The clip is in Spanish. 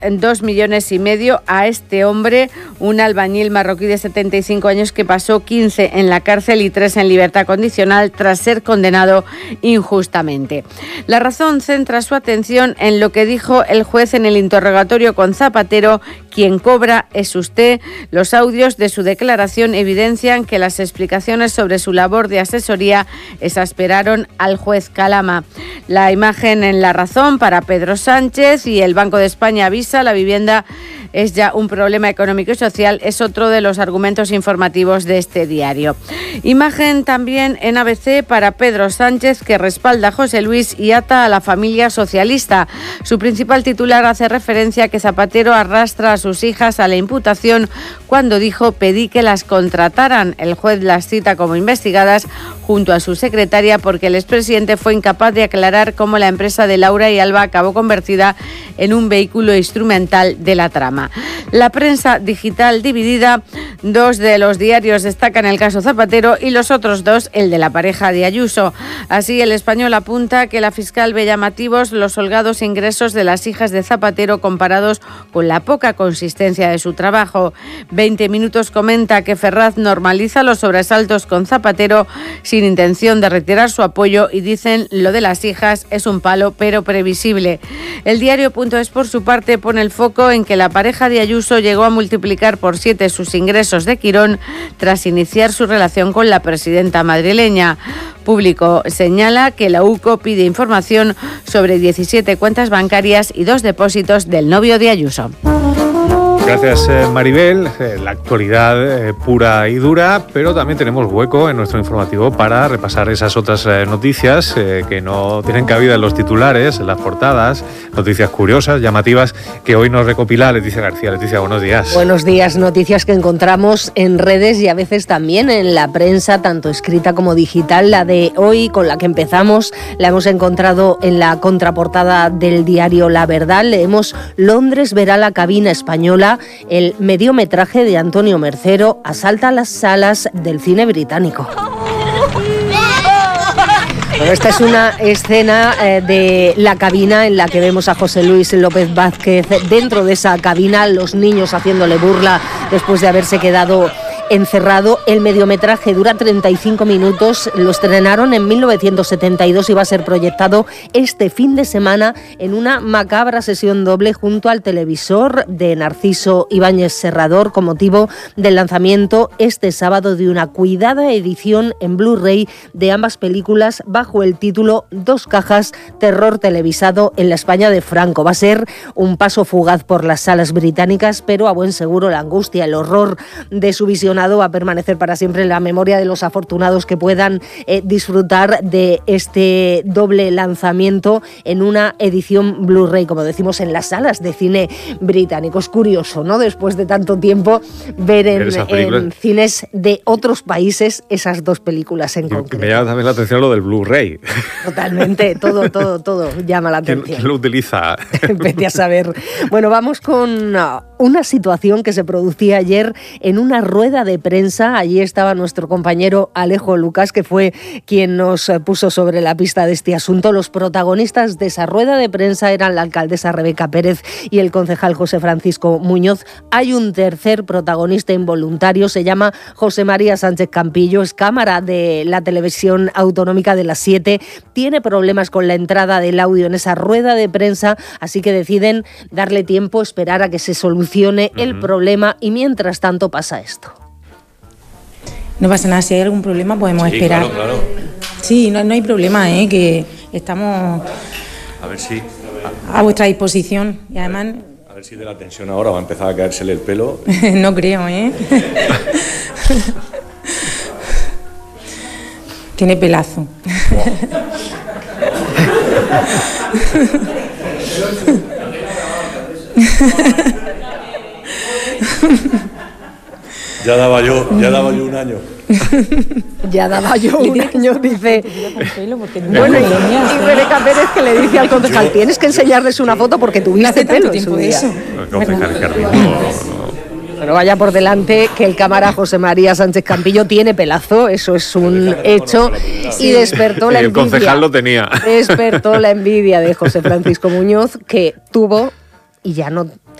2,5 millones a este hombre, un albañil marroquí de 75 años que pasó 15 en la cárcel y 3 en libertad condicional tras ser condenado injustamente. La Razón centra su atención en lo que dijo el juez en el interrogatorio con Zapatero: quien cobra es usted. Los audios de su declaración evidencian que las explicaciones sobre su labor de asesoría exasperaron al juez Calama. La imagen en La Razón para Pedro Sánchez y el Banco de España avisa: la vivienda es ya un problema económico y social, es otro de los argumentos informativos de este diario. Imagen también en ABC para Pedro Sánchez, que respalda a José Luis y ata a la familia socialista. Su principal titular hace referencia a que Zapatero arrastra a sus hijas a la imputación cuando dijo: pedí que las contrataran. El juez las cita como investigadas junto a su secretaria porque el expresidente fue incapaz de aclarar cómo la empresa de Laura y Alba acabó convertida en un vehículo instrumental de la trama. La prensa digital dividida: 2 de los diarios destacan el caso Zapatero y los otros 2 el de la pareja de Ayuso. Así, El Español apunta que la fiscal ve llamativos los holgados ingresos de las hijas de Zapatero comparados con la poca consistencia de su trabajo. 20 Minutos comenta que Ferraz normaliza los sobresaltos con Zapatero sin intención de retirar su apoyo y dicen: lo de las hijas es un palo pero previsible. El diario.es por su parte pone el foco en que la pareja de Ayuso llegó a multiplicar por 7 sus ingresos de Quirón tras iniciar su relación con la presidenta madrileña. Público señala que la UCO pide información sobre 17 cuentas bancarias y 2 depósitos del novio de Ayuso. Gracias, Maribel. La actualidad pura y dura, pero también tenemos hueco en nuestro informativo para repasar esas otras noticias que no tienen cabida en los titulares, en las portadas, noticias curiosas, llamativas, que hoy nos recopila Leticia García. Leticia, buenos días. Buenos días. Noticias que encontramos en redes y a veces también en la prensa, tanto escrita como digital. La de hoy, con la que empezamos, la hemos encontrado en la contraportada del diario La Verdad. Leemos: Londres verá la cabina española. El mediometraje de Antonio Mercero asalta las salas del cine británico. Bueno, esta es una escena de la cabina en la que vemos a José Luis López Vázquez dentro de esa cabina, los niños haciéndole burla después de haberse quedado encerrado. El mediometraje dura 35 minutos, lo estrenaron en 1972 y va a ser proyectado este fin de semana en una macabra sesión doble junto al televisor de Narciso Ibáñez Serrador, con motivo del lanzamiento este sábado de una cuidada edición en Blu-ray de ambas películas bajo el título 2 cajas, terror televisado en la España de Franco. Va a ser un paso fugaz por las salas británicas, pero a buen seguro la angustia, el horror de su visionado va a permanecer para siempre en la memoria de los afortunados que puedan disfrutar de este doble lanzamiento en una edición Blu-ray, como decimos, en las salas de cine británicos. Curioso, ¿no? Después de tanto tiempo ver en cines de otros países esas 2 películas en concreto. Me llama también la atención lo del Blu-ray. Totalmente, todo llama la atención. ¿Quién lo utiliza? Vete a saber. Bueno, vamos con una situación que se producía ayer en una rueda de prensa. Allí estaba nuestro compañero Alejo Lucas, que fue quien nos puso sobre la pista de este asunto. Los protagonistas de esa rueda de prensa eran la alcaldesa Rebeca Pérez y el concejal José Francisco Muñoz. Hay un tercer protagonista involuntario, se llama José María Sánchez Campillo, es cámara de la televisión autonómica de las 7, tiene problemas con la entrada del audio en esa rueda de prensa, así que deciden darle tiempo, esperar a que se solucione el problema y mientras tanto pasa esto. No pasa nada, si hay algún problema podemos esperar. Claro. Sí, no hay problema, que estamos a ver si a vuestra disposición. Y además... A ver si de la tensión ahora va a empezar a caérsele el pelo. No creo, Tiene pelazo. Ya daba yo un año. Ya daba yo un año, dice. Bueno, y Rebeca Pérez que le dice al concejal, tienes que enseñarles una foto porque tuviste pelo en su día. Pero vaya por delante que el cámara José María Sánchez Campillo tiene pelazo, eso es un hecho, y despertó la envidia. El concejal lo tenía. Despertó la envidia de José Francisco Muñoz, que tuvo y ya no